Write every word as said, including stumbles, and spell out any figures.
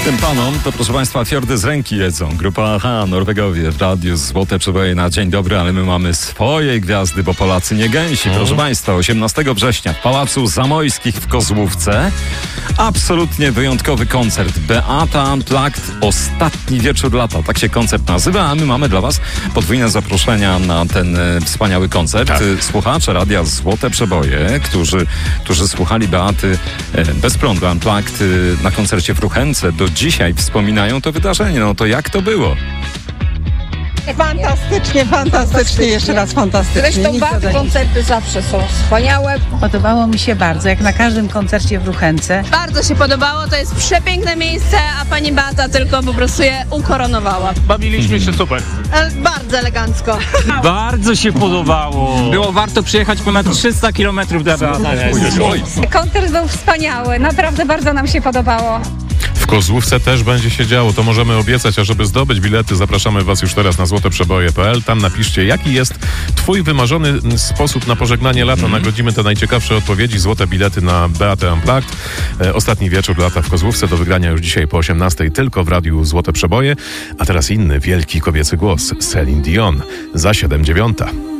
Tym panom to, proszę Państwa, fiordy z ręki jedzą. Grupa Aha, Norwegowie w radiu Złote Przeboje na dzień dobry, ale my mamy swoje gwiazdy, bo Polacy nie gęsi. Proszę Państwa, osiemnastego września w Pałacu Zamojskich w Kozłówce absolutnie wyjątkowy koncert. Beata Unplugged, ostatni wieczór lata. Tak się koncert nazywa, a my mamy dla Was podwójne zaproszenia na ten e, wspaniały koncert. Tak. Słuchacze radia Złote Przeboje, którzy, którzy słuchali Beaty e, bez prądu Unplugged e, na koncercie w Ruchence, do dzisiaj wspominają to wydarzenie. No to jak to było? Fantastycznie, fantastycznie, jeszcze raz fantastycznie. Zresztą Beaty koncerty zawsze są wspaniałe. Podobało mi się bardzo, jak na każdym koncercie w Ruchence. Bardzo się podobało, to jest przepiękne miejsce, a pani Beata tylko po prostu je ukoronowała. Bawiliśmy się super. E, bardzo elegancko. Bardzo się podobało. Było warto przyjechać ponad trzysta kilometrów do Beaty. Koncert był wspaniały, naprawdę bardzo nam się podobało. W Kozłówce też będzie się działo, to możemy obiecać, a żeby zdobyć bilety, zapraszamy Was już teraz na złote przeboje kropka p l. Tam napiszcie, jaki jest Twój wymarzony sposób na pożegnanie lata. Mm. Nagrodzimy te najciekawsze odpowiedzi, złote bilety na Beatę Unplugged. E, ostatni wieczór lata w Kozłówce do wygrania już dzisiaj po osiemnastej tylko w radiu Złote Przeboje. A teraz inny wielki kobiecy głos, Celine Dion, za siedem dziewiąta.